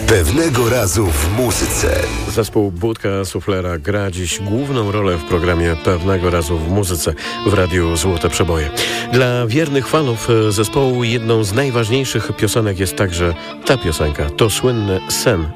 Pewnego razu w muzyce. Zespół Budka Suflera gra dziś główną rolę w programie Pewnego razu w muzyce w Radiu Złote Przeboje. Dla wiernych fanów zespołu jedną z najważniejszych piosenek jest także ta piosenka. To słynny Sen